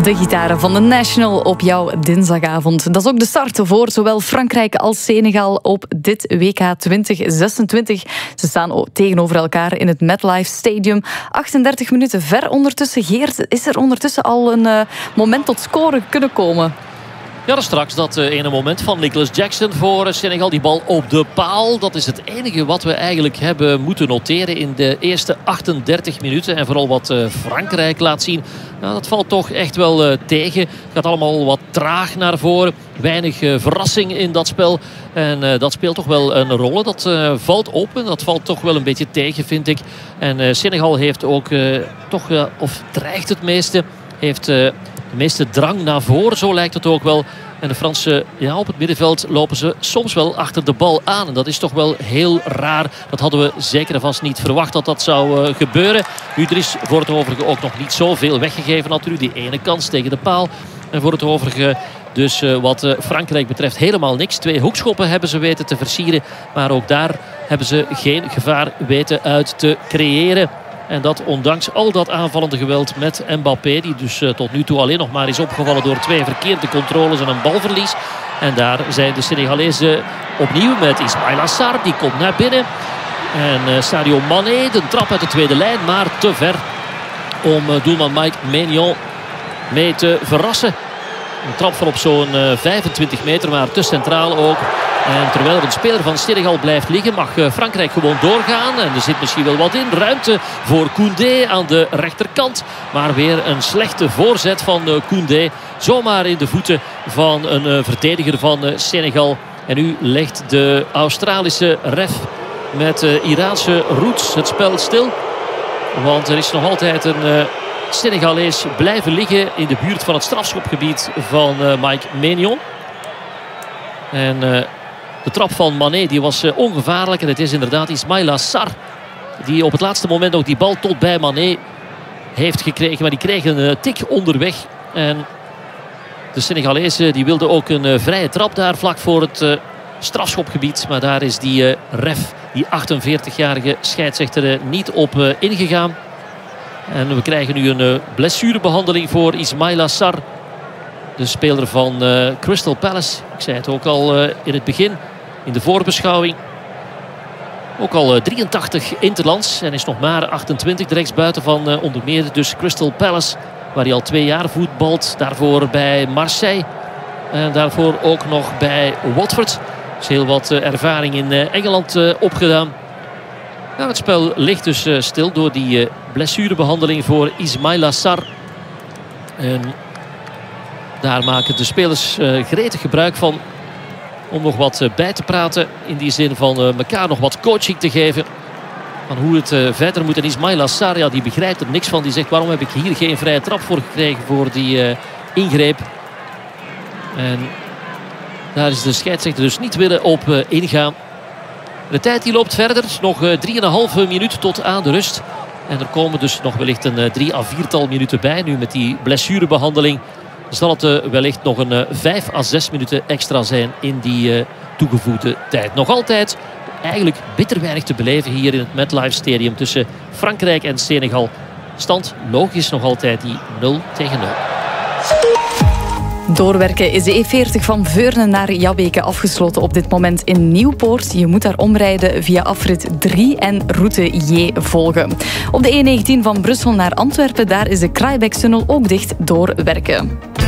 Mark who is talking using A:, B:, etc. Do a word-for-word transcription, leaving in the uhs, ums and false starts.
A: De gitaren van de National op jouw dinsdagavond. Dat is ook de start voor zowel Frankrijk als Senegal op dit W K twintig zesentwintig. Ze staan tegenover elkaar in het MetLife Stadium. achtendertig minuten ver ondertussen. Geert, is er ondertussen al een uh, moment tot scoren kunnen komen?
B: Ja, dan straks dat uh, ene moment van Nicholas Jackson voor uh, Senegal. Die bal op de paal. Dat is het enige wat we eigenlijk hebben moeten noteren in de eerste achtendertig minuten. En vooral wat uh, Frankrijk laat zien. Nou, dat valt toch echt wel uh, tegen. Het gaat allemaal wat traag naar voren. Weinig uh, verrassing in dat spel. En uh, dat speelt toch wel een rol. Dat uh, valt op en dat valt toch wel een beetje tegen, vind ik. En uh, Senegal heeft ook uh, toch, uh, of dreigt het meeste, heeft... Uh, De meeste drang naar voren, zo lijkt het ook wel. En de Fransen, ja, op het middenveld lopen ze soms wel achter de bal aan. En dat is toch wel heel raar. Dat hadden we zeker en vast niet verwacht dat dat zou uh, gebeuren. Nu, er is voor het overige ook nog niet zoveel weggegeven natuurlijk. Die ene kans tegen de paal. En voor het overige dus uh, wat uh, Frankrijk betreft helemaal niks. Twee hoekschoppen hebben ze weten te versieren. Maar ook daar hebben ze geen gevaar weten uit te creëren. En dat ondanks al dat aanvallende geweld met Mbappé. Die dus uh, tot nu toe alleen nog maar is opgevallen door twee verkeerde controles en een balverlies. En daar zijn de Senegalezen opnieuw met Ismaïla Sarr. Die komt naar binnen. En uh, Sadio Mané, de trap uit de tweede lijn. Maar te ver om uh, doelman Mike Maignan mee te verrassen. Een trap van op zo'n uh, vijfentwintig meter, maar te centraal ook. En terwijl er een speler van Senegal blijft liggen, mag uh, Frankrijk gewoon doorgaan. En er zit misschien wel wat in. Ruimte voor Koundé aan de rechterkant. Maar weer een slechte voorzet van uh, Koundé. Zomaar in de voeten van een uh, verdediger van uh, Senegal. En nu legt de Australische ref met uh, Iraanse roots het spel stil. Want er is nog altijd een... Uh, Senegalees blijven liggen in de buurt van het strafschopgebied van uh, Mike Maignan. En uh, de trap van Mané die was uh, ongevaarlijk. En het is inderdaad Ismaïla Sarr die op het laatste moment ook die bal tot bij Mané heeft gekregen. Maar die kreeg een uh, tik onderweg. En de Senegalezen die wilden ook een uh, vrije trap daar vlak voor het uh, strafschopgebied. Maar daar is die uh, ref, die achtenveertigjarige scheidsrechter, uh, niet op uh, ingegaan. En we krijgen nu een uh, blessurebehandeling voor Ismaïla Sarr. De speler van uh, Crystal Palace. Ik zei het ook al uh, in het begin. In de voorbeschouwing. Ook al uh, drieëntachtig interlands. En is nog maar achtentwintig. De rechtsbuiten van uh, onder meer dus Crystal Palace. Waar hij al twee jaar voetbalt. Daarvoor bij Marseille. En daarvoor ook nog bij Watford. Dus heel wat uh, ervaring in uh, Engeland uh, opgedaan. Nou, het spel ligt dus uh, stil door die uh, blessurebehandeling voor Ismaïla Sarr. En daar maken de spelers uh, gretig gebruik van om nog wat uh, bij te praten. In die zin van uh, elkaar nog wat coaching te geven. Van hoe het uh, verder moet. En Ismaïla Sarr, ja, die begrijpt er niks van. Die zegt, waarom heb ik hier geen vrije trap voor gekregen voor die uh, ingreep. En daar is de scheidsrechter dus niet willen op uh, ingaan. De tijd die loopt verder. Nog uh, drieënhalve minuut tot aan de rust. En er komen dus nog wellicht een uh, drie à viertal minuten bij. Nu met die blessurebehandeling zal het uh, wellicht nog een uh, vijf à zes minuten extra zijn in die uh, toegevoegde tijd. Nog altijd eigenlijk bitter weinig te beleven hier in het MetLife Stadium tussen Frankrijk en Senegal. Stand logisch nog altijd die nul tegen nul.
A: Doorwerken is de E veertig van Veurne naar Jabbeke afgesloten op dit moment in Nieuwpoort. Je moet daar omrijden via afrit drie en route J volgen. Op de E negentien van Brussel naar Antwerpen, daar is de Kraaibeekstunnel ook dicht door werken.